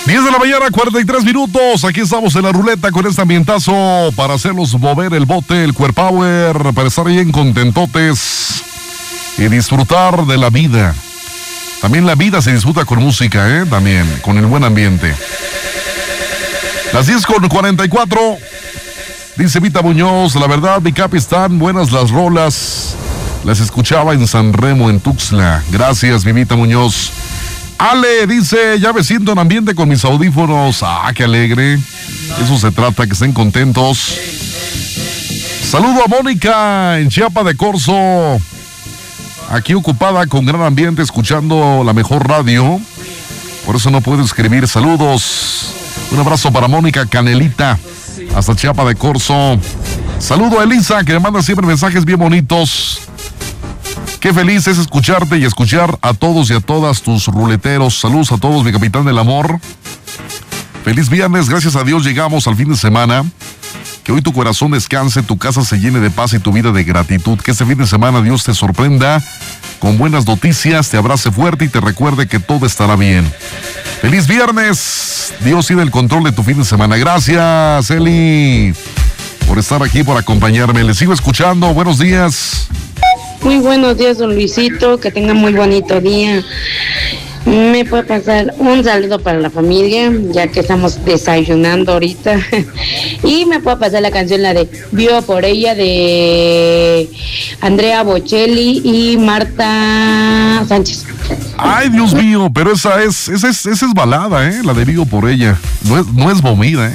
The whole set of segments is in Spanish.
10 de la mañana, 43 minutos. Aquí estamos en la ruleta con este ambientazo para hacerlos mover el bote, el Core Power, para estar bien contentotes y disfrutar de la vida. También la vida se disfruta con música, también, con el buen ambiente. Las 10:44. Dice Vita Muñoz, la verdad, mi capi, están buenas las rolas. Las escuchaba en San Remo, en Tuxtla. Gracias, mi Vita Muñoz. Ale dice, ya me siento en ambiente con mis audífonos. Ah, qué alegre. Eso se trata, que estén contentos. Saludo a Mónica en Chiapa de Corzo. Aquí ocupada con gran ambiente, escuchando la mejor radio. Por eso no puedo escribir. Saludos. Un abrazo para Mónica Canelita, hasta Chiapa de Corzo. Saludo a Elisa, que me manda siempre mensajes bien bonitos. Qué feliz es escucharte y escuchar a todos y a todas tus ruleteros. Saludos a todos, mi capitán del amor. Feliz viernes, gracias a Dios llegamos al fin de semana. Que hoy tu corazón descanse, tu casa se llene de paz y tu vida de gratitud. Que este fin de semana Dios te sorprenda con buenas noticias, te abrace fuerte y te recuerde que todo estará bien. Feliz viernes, Dios tiene el control de tu fin de semana. Gracias, Eli, por estar aquí, por acompañarme. Les sigo escuchando, buenos días. Muy buenos días, don Luisito, que tenga muy bonito día. Me puede pasar un saludo para la familia, ya que estamos desayunando ahorita. Y me puede pasar la canción, la de Vivo por ella, de Andrea Bocelli y Marta Sánchez. Ay, Dios mío, pero esa es balada, la de Vivo por ella. No es movida,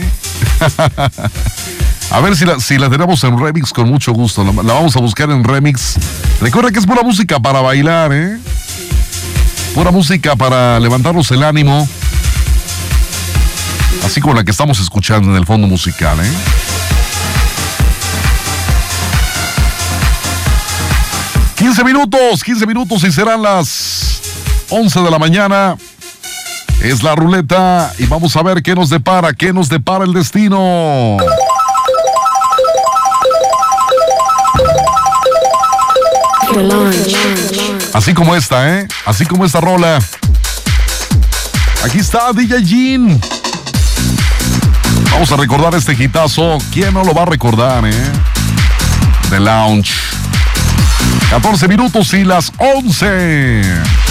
A ver si la tenemos en remix con mucho gusto. La vamos a buscar en remix. Recuerda que es pura música para bailar, Pura música para levantarnos el ánimo. Así como la que estamos escuchando en el fondo musical, 15 minutos y serán las 11 de la mañana. Es la ruleta y vamos a ver qué nos depara el destino. Así como esta, así como esta rola. Aquí está DJ Jean. Vamos a recordar este hitazo. ¿Quién no lo va a recordar, The Lounge. 14 minutos y las 11.